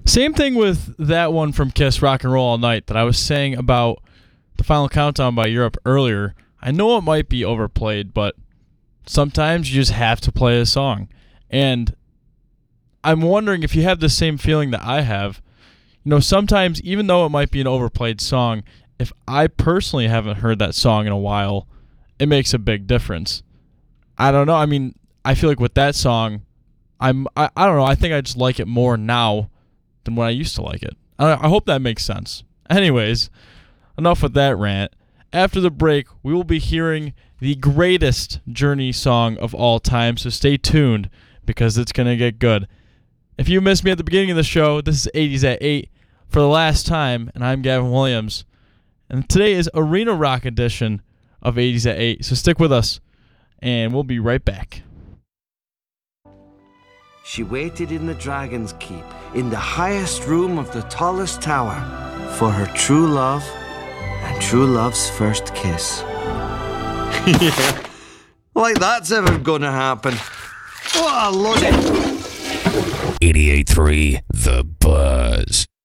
Same thing with that one from Kiss, Rock and Roll All Night, that I was saying about the Final Countdown by Europe earlier. I know it might be overplayed, but sometimes you just have to play a song. And I'm wondering if you have the same feeling that I have. Sometimes, even though it might be an overplayed song, if I personally haven't heard that song in a while, it makes a big difference. I don't know. I mean, I feel like with that song, I don't know. I think I just like it more now than when I used to like it. I hope that makes sense. Anyways, enough with that rant. After the break, we will be hearing the greatest Journey song of all time, so stay tuned because it's going to get good. If you missed me at the beginning of the show, this is 80s at 8 for the last time, and I'm Gavin Williams. And today is Arena Rock edition of 80s at 8, so stick with us, and we'll be right back. She waited in the Dragon's Keep, in the highest room of the tallest tower, for her true love and true love's first kiss. Yeah, like that's ever gonna happen. What a load of... 88.3 The Buzz.